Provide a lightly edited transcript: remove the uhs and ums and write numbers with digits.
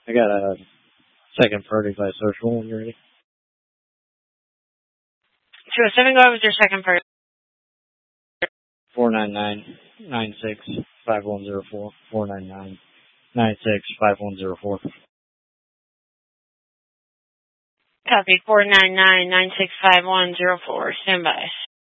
I got a second party by social when you're ready. 207, go ahead with your second party. 499-96-5104. 499-96-5104. Copy, 499-965104. Stand by.